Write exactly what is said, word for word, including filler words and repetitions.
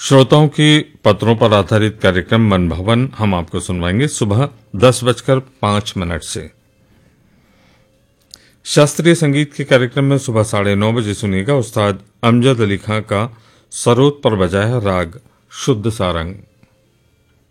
श्रोताओं की पत्रों पर आधारित कार्यक्रम मन भवन हम आपको सुनवाएंगे सुबह दस बजकर पांच मिनट से। शास्त्रीय संगीत के कार्यक्रम में सुबह साढ़े नौ बजे सुनिएगा उस्ताद अमजद अली खां का सरोद पर बजाया राग शुद्ध सारंग।